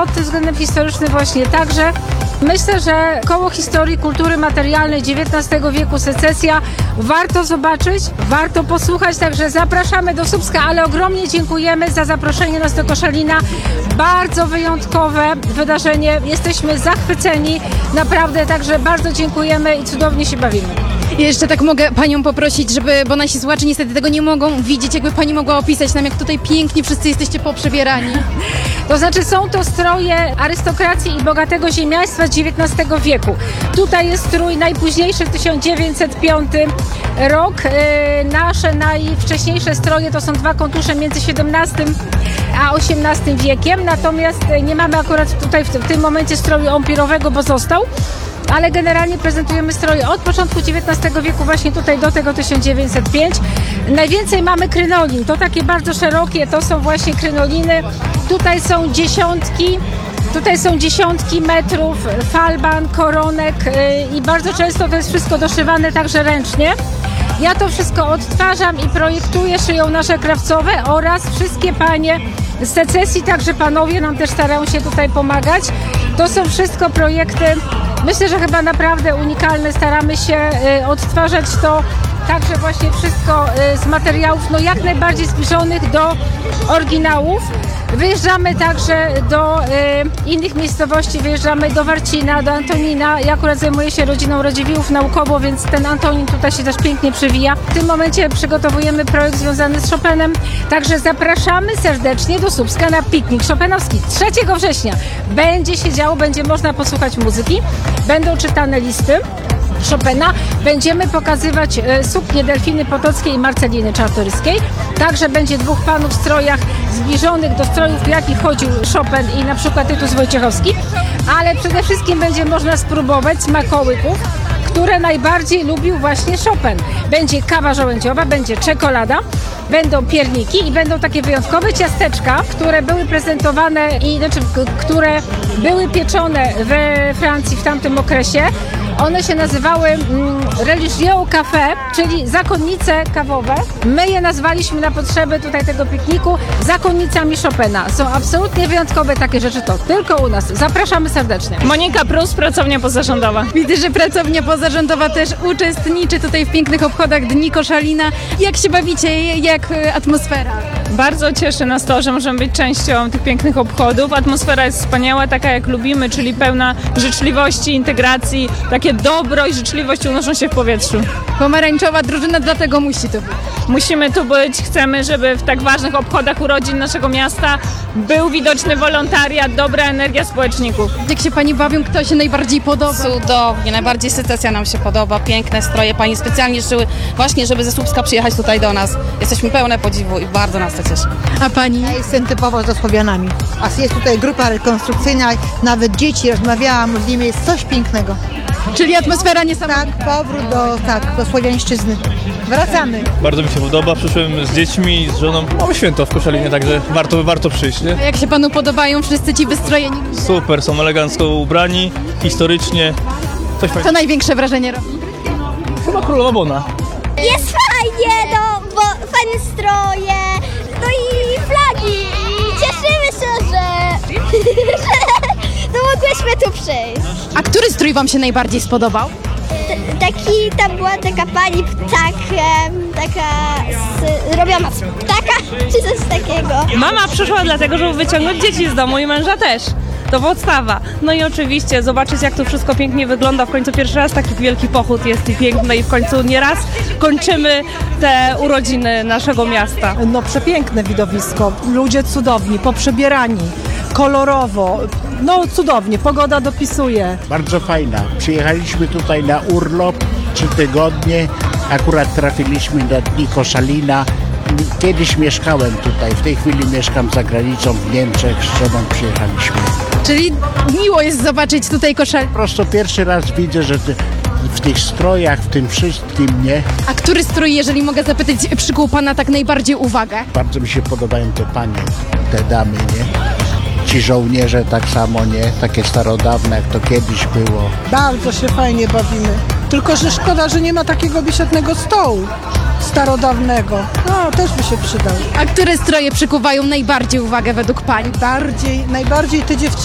pod tym względem historycznym właśnie także. Myślę, że Koło Historii Kultury Materialnej XIX wieku Secesja warto zobaczyć, warto posłuchać, także zapraszamy do Słupska, ale ogromnie dziękujemy za zaproszenie nas do Koszalina. Bardzo wyjątkowe wydarzenie, jesteśmy zachwyceni, naprawdę, także bardzo dziękujemy i cudownie się bawimy. Jeszcze tak mogę Panią poprosić, bo nasi słuchacze niestety tego nie mogą widzieć, jakby Pani mogła opisać nam, jak tutaj pięknie wszyscy jesteście poprzebierani. To znaczy są to stroje arystokracji i bogatego ziemiaństwa XIX wieku. Tutaj jest strój najpóźniejszy, 1905 rok. Nasze najwcześniejsze stroje to są dwa kontusze między XVII a XVIII wiekiem, natomiast nie mamy akurat tutaj w tym momencie stroju empirowego, bo został. Ale generalnie prezentujemy stroje od początku XIX wieku właśnie tutaj do tego 1905. Najwięcej mamy krynolin, to takie bardzo szerokie, to są właśnie krynoliny. Tutaj są dziesiątki metrów falban, koronek i bardzo często to jest wszystko doszywane także ręcznie. Ja to wszystko odtwarzam i projektuję, szyją nasze krawcowe oraz wszystkie panie z secesji, także panowie nam też starają się tutaj pomagać. To są wszystko projekty, myślę, że chyba naprawdę unikalne. Staramy się odtwarzać to także właśnie wszystko z materiałów jak najbardziej zbliżonych do oryginałów. Wyjeżdżamy także do innych miejscowości, wyjeżdżamy do Warcina, do Antonina. Ja akurat zajmuję się rodziną Radziwiłłów naukowo, więc ten Antonin tutaj się też pięknie przewija. W tym momencie przygotowujemy projekt związany z Chopinem, także zapraszamy serdecznie do Słupska na piknik chopinowski. 3 września będzie się działo, będzie można posłuchać muzyki, będą czytane listy Chopina. Będziemy pokazywać suknie Delfiny Potockiej i Marceliny Czartoryskiej. Także będzie 2 panów w strojach zbliżonych do strojów, w jakich chodził Chopin i na przykład Tytus Wojciechowski. Ale przede wszystkim będzie można spróbować smakołyków, które najbardziej lubił właśnie Chopin. Będzie kawa żołędziowa, będzie czekolada, będą pierniki i będą takie wyjątkowe ciasteczka, które były prezentowane które były pieczone we Francji w tamtym okresie. One się nazywały Religieux Café, czyli zakonnice kawowe. My je nazwaliśmy na potrzeby tutaj tego pikniku zakonnicami Chopina. Są absolutnie wyjątkowe takie rzeczy, to tylko u nas. Zapraszamy serdecznie. Monika Prus, pracownia pozarządowa. Widzę, że pracownia pozarządowa też uczestniczy tutaj w pięknych obchodach Dni Koszalina. Jak się bawicie? Jak atmosfera? Bardzo cieszy nas to, że możemy być częścią tych pięknych obchodów. Atmosfera jest wspaniała, taka jak lubimy, czyli pełna życzliwości, integracji. Takie dobro i życzliwość unoszą się w powietrzu. Pomarańczowa drużyna, dlatego musi to być. Musimy tu być, chcemy, żeby w tak ważnych obchodach urodzin naszego miasta był widoczny wolontariat, dobra energia społeczników. Jak się Pani bawią, kto się najbardziej podoba? Cudownie, najbardziej Secesja nam się podoba, piękne stroje, Pani specjalnie szyły właśnie, żeby ze Słupska przyjechać tutaj do nas. Jesteśmy pełne podziwu i bardzo nas to cieszy. A Pani? Ja jestem typowo ze Słowianami, a jest tutaj grupa rekonstrukcyjna, nawet dzieci, rozmawiałam z nimi, jest coś pięknego. Czyli atmosfera niesamowita. Tak, powrót do słowiańszczyzny. Wracamy. Bardzo mi się podoba, przyszłem z dziećmi, z żoną. Mamy święto w Koszalinie, także warto przyjść, nie? A jak się Panu podobają wszyscy ci wystrojeni? Super, są elegancko ubrani, historycznie. Coś Co fajnego. największe wrażenie robi? Chyba Królowa Bona. Jest fajnie, bo fajne stroje, no i flagi i cieszymy się, że mogłyśmy tu przyjść. A który strój Wam się najbardziej spodobał? Tam była taka pani ptakiem, robiona z ptaka, czy coś takiego. Mama przyszła dlatego, żeby wyciągnąć dzieci z domu i męża też. To podstawa. No i oczywiście zobaczyć, jak to wszystko pięknie wygląda. W końcu pierwszy raz taki wielki pochód jest i piękny i w końcu nieraz kończymy te urodziny naszego miasta. No przepiękne widowisko, ludzie cudowni, poprzebierani, kolorowo, no cudownie, pogoda dopisuje. Bardzo fajna. Przyjechaliśmy tutaj na urlop 3 tygodnie, akurat trafiliśmy do Dni Koszalina. Kiedyś mieszkałem tutaj, w tej chwili mieszkam za granicą w Niemczech, z żoną przyjechaliśmy. Czyli miło jest zobaczyć tutaj Koszalin. Po prostu pierwszy raz widzę, że w tych strojach, w tym wszystkim, nie? A który strój, jeżeli mogę zapytać, przykuł Pana tak najbardziej uwagę? Bardzo mi się podobają te panie, te damy, nie? Ci żołnierze tak samo, nie? Takie starodawne, jak to kiedyś było. Bardzo się fajnie bawimy. Tylko, że szkoda, że nie ma takiego biesiadnego stołu starodawnego. No, też by się przydał. A które stroje przykuwają najbardziej uwagę według Pani? Najbardziej te dziewczyny.